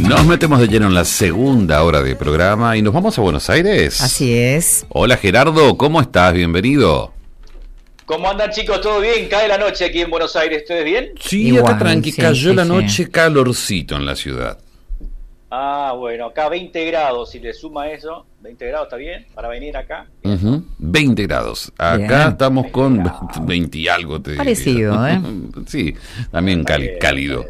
Nos metemos de lleno en la segunda hora de programa y nos vamos a Buenos Aires. Así es. Hola Gerardo, ¿cómo estás? Bienvenido. ¿Cómo andan, chicos? ¿Todo bien? Cae la noche aquí en Buenos Aires, ¿ustedes bien? Sí, Igual, acá tranqui, sí, cayó sí, la sí. noche, calorcito en la ciudad. Ah, bueno, acá 20 grados, si le suma eso, 20 grados está bien, para venir acá. 20 grados. Acá Bien. estamos con 20 y algo. Te Parecido, diría. ¿eh? Sí, también cálido.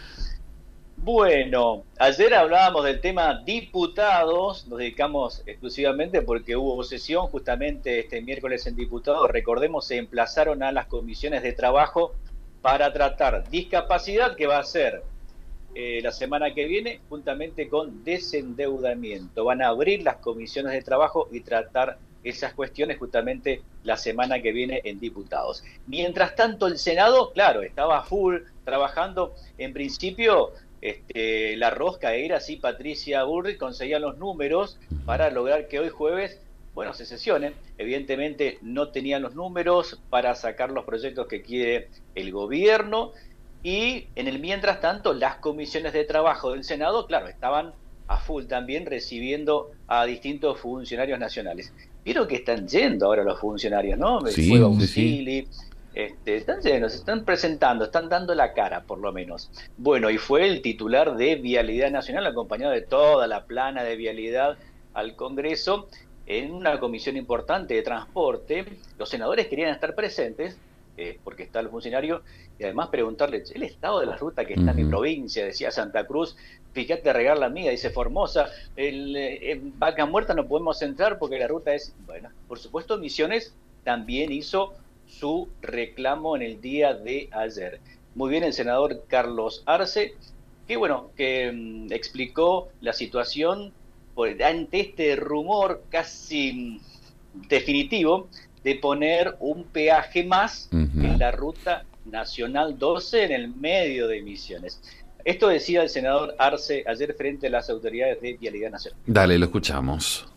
Bueno, ayer hablábamos del tema diputados, nos dedicamos exclusivamente porque hubo sesión justamente este miércoles en diputados. Recordemos, se emplazaron a las comisiones de trabajo para tratar discapacidad, que va a ser la semana que viene, juntamente con desendeudamiento. Van a abrir las comisiones de trabajo y tratar esas cuestiones justamente la semana que viene en diputados. Mientras tanto, el Senado, claro, estaba full trabajando. En principio, la rosca era así, Patricia Bullrich conseguía los números para lograr que hoy jueves, bueno, se sesione. Evidentemente no tenían los números para sacar los proyectos que quiere el gobierno. Y en el mientras tanto, las comisiones de trabajo del Senado, claro, estaban a full también recibiendo a distintos funcionarios nacionales. Vieron que están yendo ahora los funcionarios, ¿no? Sí, Fue sí, Bausili, están yendo, se están presentando, están dando la cara, por lo menos. Bueno, y fue el titular de Vialidad Nacional, acompañado de toda la plana de vialidad al Congreso, en una comisión importante de transporte. Los senadores querían estar presentes, porque está el funcionario, y además preguntarle el estado de la ruta que está en mi provincia, decía Santa Cruz, fíjate regar la mía, dice Formosa, en Vaca Muerta no podemos entrar porque la ruta es, bueno, por supuesto Misiones también hizo su reclamo en el día de ayer. Muy bien el senador Carlos Arce, que bueno, que explicó la situación ante este rumor casi definitivo de poner un peaje más en la ruta nacional 12 en el medio de Misiones. Esto decía el senador Arce ayer frente a las autoridades de Vialidad Nacional. Dale, lo escuchamos.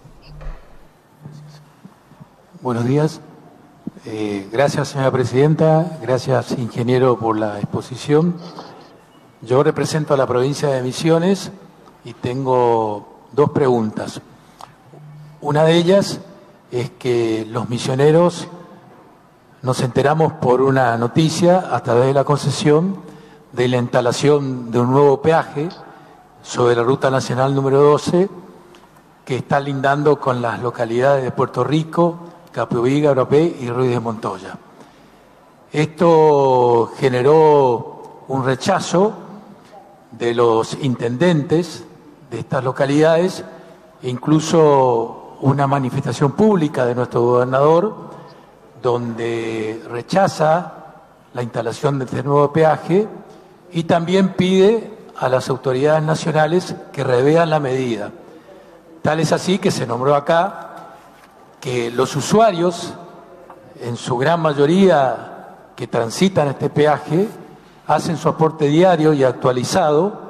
Buenos días. Gracias, señora presidenta. Gracias, ingeniero, por la exposición. Yo represento a la provincia de Misiones y tengo dos preguntas. Una de ellas es que los misioneros nos enteramos por una noticia a través de la concesión de la instalación de un nuevo peaje sobre la Ruta Nacional número 12 que está lindando con las localidades de Puerto Rico, Capoviga, Orapé y Ruiz de Montoya. Esto generó un rechazo de los intendentes de estas localidades e incluso una manifestación pública de nuestro gobernador donde rechaza la instalación de este nuevo peaje y también pide a las autoridades nacionales que revean la medida. Tal es así que se nombró acá que los usuarios, en su gran mayoría que transitan este peaje, hacen su aporte diario y actualizado